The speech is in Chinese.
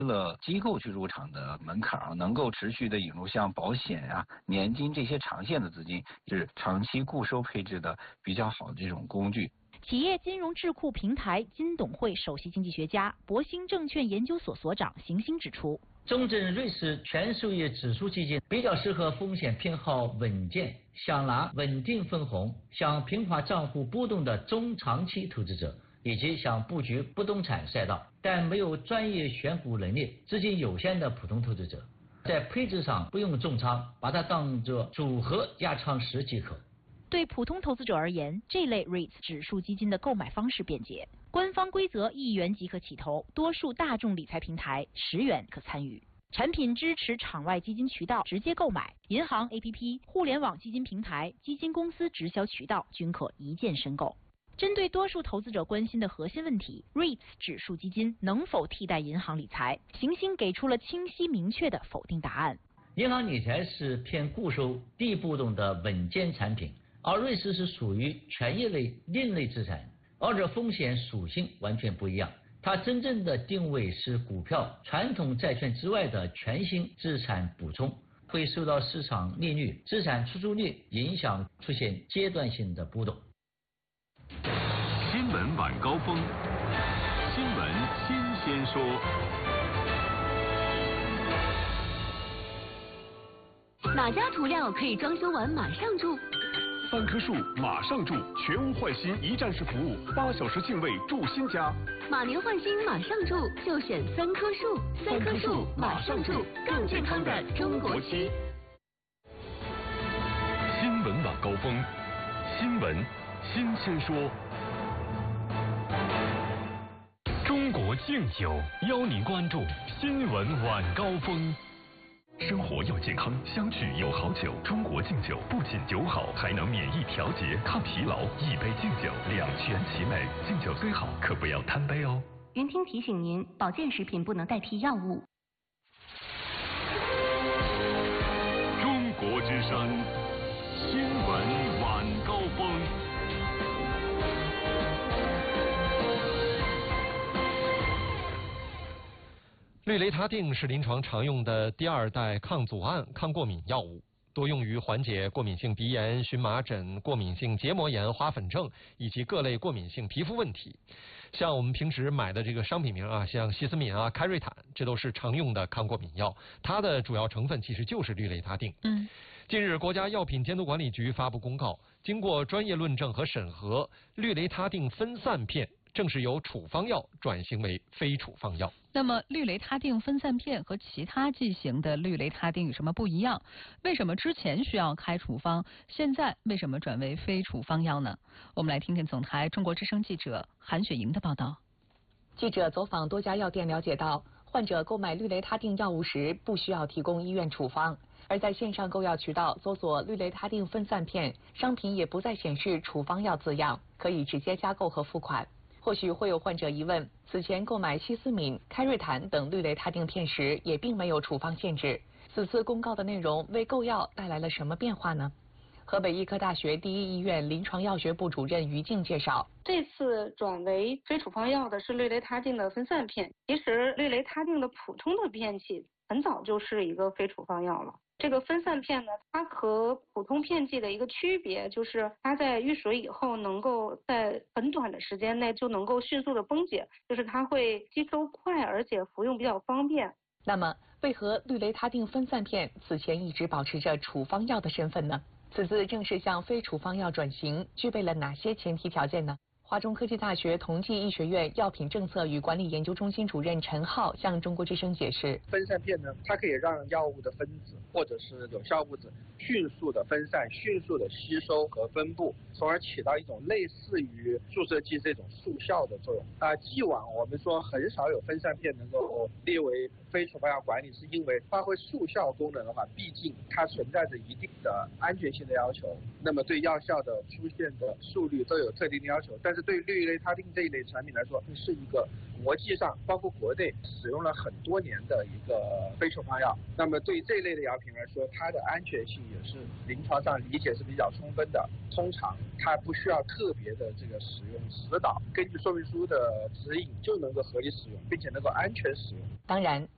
了机构去入场的门槛，能够持续的引入像保险啊、年金这些长线的资金，是长期固收配置的比较好的这种工具。 企业金融智库平台金董会首席经济学家、博兴证券研究所所长邢鑫指出， 中证瑞士全收益指数基金比较适合风险偏好稳健、想拿稳定分红、想平滑账户波动的中长期投资者，以及想布局不动产赛道但没有专业选股能力、资金有限的普通投资者。在配置上不用重仓，把它当作组合压仓时即可。 对普通投资者而言，这类 REITs 指数基金的购买方式便捷，官方规则1元即可起投，多数大众理财平台10元可参与。产品支持场外基金渠道直接购买，银行 APP、互联网基金平台、基金公司直销渠道均可一键申购。针对多数投资者关心的核心问题 ，REITs 指数基金能否替代银行理财？邢鑫给出了清晰明确的否定答案。 银行理财是偏固收、低波动的稳健产品。而瑞士是属于权益类另类资产，二者风险属性完全不一样。它真正的定位是股票、传统债券之外的全新资产补充，会受到市场利率、资产出租率影响，出现阶段性的波动。 新闻晚高峰，新闻新鲜说。 哪家涂料可以装修完马上住 ？3棵树马上住，全屋换新一站式服务，8小时净位住新家。 马年换新马上住，就选3棵树，3棵树马上住，更健康的中国区。 新闻晚高峰，新闻新鲜说。中国敬酒邀您关注新闻晚高峰。生活要健康，相聚有好酒。中国敬酒不仅酒好，还能免疫调节、抗疲劳。一杯敬酒，两全其美。敬酒虽好，可不要贪杯哦。 云听提醒您，保健食品不能代替药物。 中国之声，新闻晚高峰。 氯雷他定是临床常用的第2代抗组胺、抗过敏药物，多用于缓解过敏性鼻炎、荨麻疹、过敏性结膜炎、花粉症以及各类过敏性皮肤问题。像我们平时买的这个商品名啊，像西司敏啊、开瑞坦，这都是常用的抗过敏药，它的主要成分其实就是氯雷他定。近日，国家药品监督管理局发布公告，经过专业论证和审核，氯雷他定分散片正式由处方药转型为非处方药。 那么氯雷他定分散片和其他剂型的氯雷他定有什么不一样？为什么之前需要开处方，现在为什么转为非处方药呢？我们来听听总台中国之声记者韩雪莹的报道。 记者走访多家药店了解到，患者购买氯雷他定药物时不需要提供医院处方，而在线上购药渠道搜索氯雷他定分散片，商品也不再显示处方药字样，可以直接加购和付款。或许会有患者疑问，此前购买西司敏、开瑞坦等氯雷他定片时也并没有处方限制，此次公告的内容为购药带来了什么变化呢？河北医科大学第一医院临床药学部主任于静介绍， 这次转为非处方药的是氯雷他定的分散片。其实氯雷他定的普通的片剂很早就是一个非处方药了。这个分散片呢，它和普通片剂的一个区别就是它在遇水以后能够在很短的时间内就能够迅速的崩解，就是它会吸收快，而且服用比较方便。 那么为何氯雷他定分散片此前一直保持着处方药的身份呢？此次正式向非处方药转型，具备了哪些前提条件呢？华中科技大学同济医学院药品政策与管理研究中心主任陈浩向中国之声解释， 分散片呢，它可以让药物的分子或者是有效物质迅速的分散、迅速的吸收和分布，从而起到一种类似于注射剂这种速效的作用。既往我们说很少有分散片能够列为非处方药管理，是因为发挥速效功能的话，毕竟它存在着一定的安全性的要求，那么对药效的出现的速率都有特定的要求。但是对氯雷他定这一类产品来说，是一个国际上包括国内使用了很多年的一个非处方药，那么对这一类的药品来说，它的安全性也是临床上理解是比较充分的。通常它不需要特别的这个使用指导，根据说明书的指引就能够合理使用，并且能够安全使用。 当然，